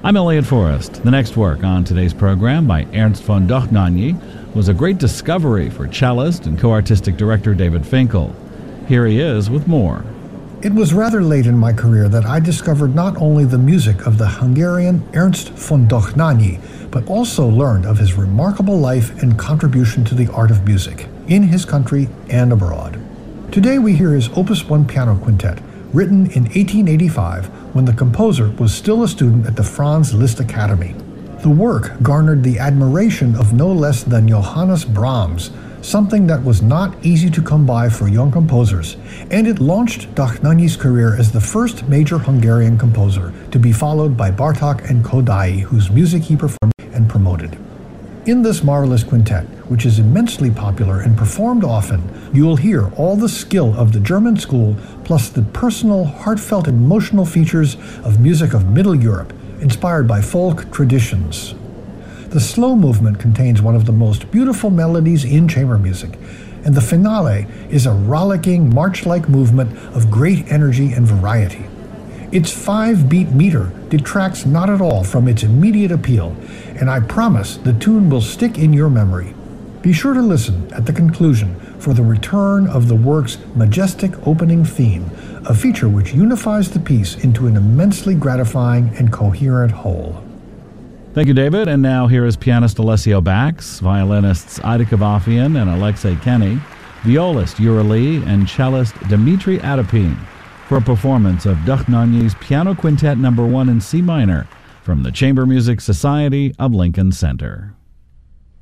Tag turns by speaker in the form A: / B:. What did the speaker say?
A: I'm Elliot Forrest. The next work on today's program by Ernst von Dohnanyi was a great discovery for cellist and co-artistic director David Finkel. Here he is with more.
B: It was rather late in my career that I discovered not only the music of the Hungarian Ernst von Dohnanyi, but also learned of his remarkable life and contribution to the art of music, in his country and abroad. Today we hear his Opus 1 piano quintet, written in 1885 when the composer was still a student at the Franz Liszt Academy. The work garnered the admiration of no less than Johannes Brahms, something that was not easy to come by for young composers, and it launched Dohnanyi's career as the first major Hungarian composer, to be followed by Bartók and Kodály, whose music he performed and promoted. In this marvelous quintet, which is immensely popular and performed often, you will hear all the skill of the German school, plus the personal, heartfelt, emotional features of music of Middle Europe, inspired by folk traditions. The slow movement contains one of the most beautiful melodies in chamber music, and the finale is a rollicking, march-like movement of great energy and variety. Its 5-beat meter detracts not at all from its immediate appeal, and I promise the tune will stick in your memory. Be sure to listen at the conclusion for the return of the work's majestic opening theme, a feature which unifies the piece into an immensely gratifying and coherent whole.
A: Thank you, David. And now here is pianist Alessio Bax, violinists Ida Kavafian and Alexei Kenny, violist Yura Lee, and cellist Dmitry Adapin for a performance of Dohnanyi's Piano Quintet No. 1 in C minor from the Chamber Music Society of Lincoln Center.